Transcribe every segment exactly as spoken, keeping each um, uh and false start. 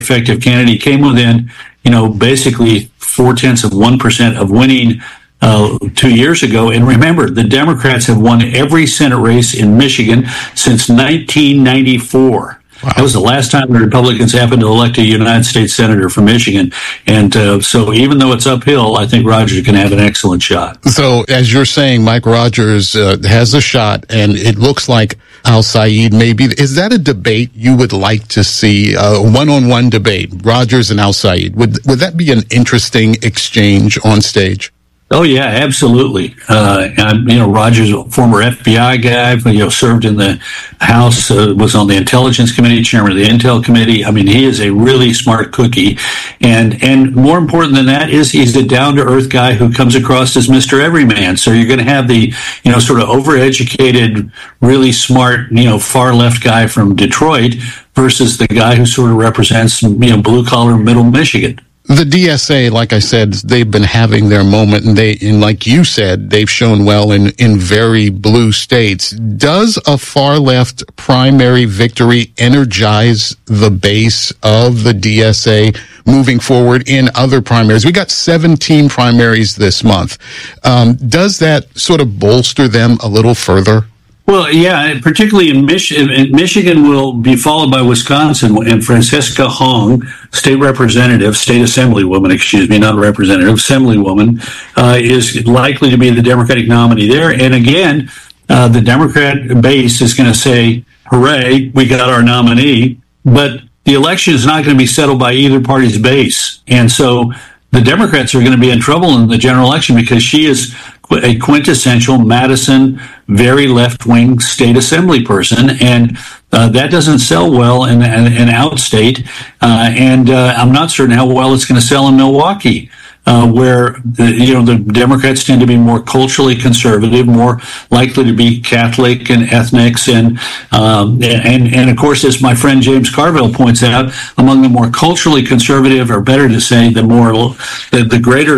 effective candidate. He came within, you know, basically four tenths of one percent of winning uh, two years ago. And remember, the Democrats have won every Senate race in Michigan since nineteen ninety-four. Wow. That was the last time the Republicans happened to elect a United States Senator from Michigan. And uh, so even though it's uphill, I think Rogers can have an excellent shot. So as you're saying, Mike Rogers uh, has a shot, and it looks like Al-Said maybe. Is that a debate you would like to see, a one-on-one debate, Rogers and Al-Said? Would, would that be an interesting exchange on stage? Oh yeah, absolutely. Uh, I'm, you know, Rogers, a former F B I guy, you know, served in the House, uh, was on the Intelligence Committee, chairman of the Intel Committee. I mean, he is a really smart cookie. And, and more important than that is he's the down-to-earth guy who comes across as Mister Everyman. So you're going to have the, you know, sort of overeducated, really smart, you know, far-left guy from Detroit versus the guy who sort of represents, you know, blue-collar middle Michigan. The D S A, like I said, they've been having their moment, and they, and like you said, they've shown well in, in very blue states. Does a far left primary victory energize the base of the D S A moving forward in other primaries? We got seventeen primaries this month. Um, does that sort of bolster them a little further? Well, yeah, particularly in Michigan, Michigan will be followed by Wisconsin, and Francisca Hong, state representative, state assemblywoman, excuse me, not representative, assemblywoman, uh, is likely to be the Democratic nominee there. And again, uh, the Democrat base is going to say, hooray, we got our nominee. But the election is not going to be settled by either party's base. And so the Democrats are going to be in trouble in the general election because she is a quintessential Madison, very left-wing state assembly person, and uh, that doesn't sell well in, in, in outstate, uh, and uh, I'm not certain how well it's going to sell in Milwaukee, uh, where the, you know the Democrats tend to be more culturally conservative, more likely to be Catholic and ethnics, and um, and and of course, as my friend James Carville points out, among the more culturally conservative, or better to say, the more the, the greater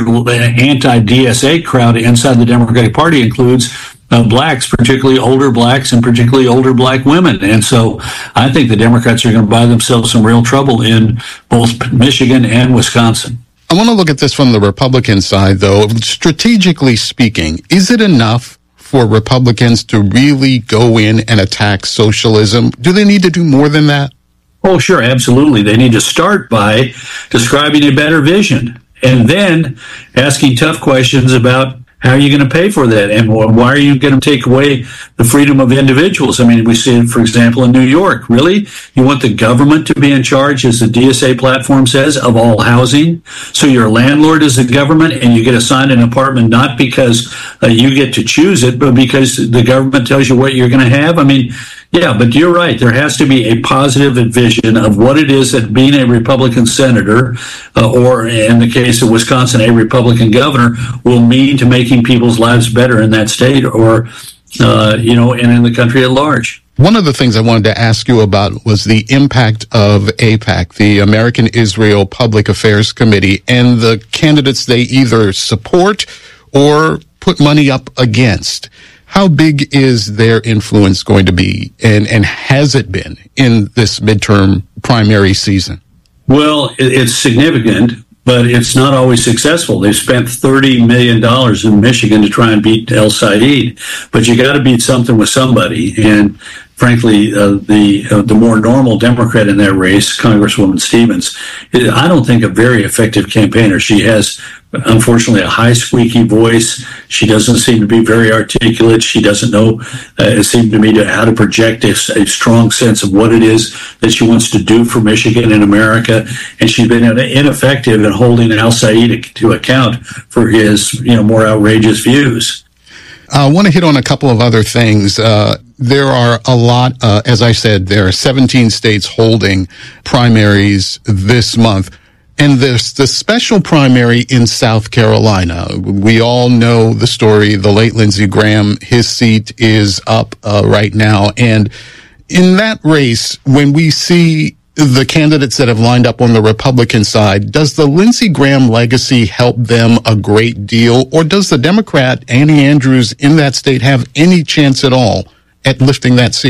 anti-D S A crowd inside the Democratic Party includes Uh, blacks, particularly older blacks and particularly older black women. And so I think the Democrats are going to buy themselves some real trouble in both Michigan and Wisconsin. I want to look at this from the Republican side, though. Strategically speaking, is it enough for Republicans to really go in and attack socialism? Do they need to do more than that? Oh, sure, absolutely. They need to start by describing a better vision and then asking tough questions about how are you going to pay for that? And why are you going to take away the freedom of individuals? I mean, we see it, for example, in New York. Really? You want the government to be in charge, as the D S A platform says, of all housing? So your landlord is the government, and you get assigned an apartment not because uh, you get to choose it, but because the government tells you what you're going to have? I mean, yeah, but you're right. There has to be a positive vision of what it is that being a Republican senator, uh, or in the case of Wisconsin, a Republican governor, will mean to making people's lives better in that state, or, uh, you know, and in the country at large. One of the things I wanted to ask you about was the impact of AIPAC, the American Israel Public Affairs Committee, and the candidates they either support or put money up against. How big is their influence going to be, and, and has it been in this midterm primary season? Well, it's significant, but it's not always successful. They've spent thirty million dollars in Michigan to try and beat El-Said, but you got to beat something with somebody. And frankly, uh, the uh, the more normal Democrat in that race, Congresswoman Stevens, I don't think a very effective campaigner. She has, unfortunately, a high squeaky voice. She doesn't seem to be very articulate. She doesn't know, uh, it seemed to me, to how to project a, a strong sense of what it is that she wants to do for Michigan and America. And she's been ineffective in holding Al-Said to account for his, you know, more outrageous views. I want to hit on a couple of other things. Uh, there are a lot, uh, as I said, there are seventeen states holding primaries this month. And there's the special primary in South Carolina. We all know the story. The late Lindsey Graham, his seat is up uh, right now. And in that race, when we see the candidates that have lined up on the Republican side, does the Lindsey Graham legacy help them a great deal? Or does the Democrat, Annie Andrews, in that state have any chance at all at lifting that seat?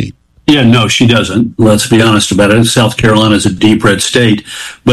Yeah, no, she doesn't. Let's be honest about it. South Carolina is a deep red state. But